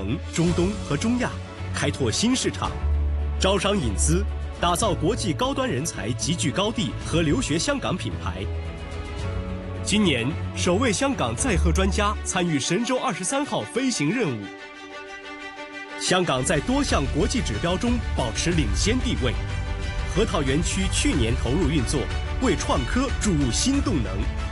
盟、中东和中亚，开拓新市场，招商引资，打造国际高端人才集聚高地和留学香港品牌。今年，首位香港载荷专家参与神舟23号飞行任务。香港在多项国际指标中保持领先地位。核桃园区去年投入运作，为创科注入新动能。